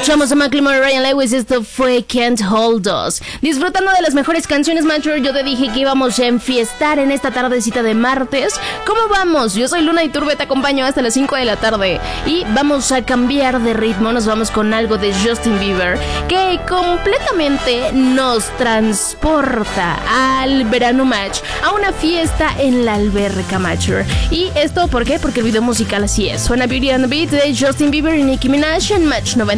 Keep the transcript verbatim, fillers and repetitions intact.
Escuchamos a Macklemore y Ryan Lewis. Esto fue Can't Hold Us. Disfrutando de las mejores canciones, Mature. Yo te dije que íbamos a enfiestar en esta tardecita de martes. ¿Cómo vamos? Yo soy Luna Iturbe, te acompaño hasta las cinco de la tarde. Y vamos a cambiar de ritmo. Nos vamos con algo de Justin Bieber, que completamente nos transporta al verano match, a una fiesta en la alberca, Mature. ¿Y esto por qué? Porque el video musical así es. Suena Beauty and the Beat de Justin Bieber y Nicki Minaj en Match noventa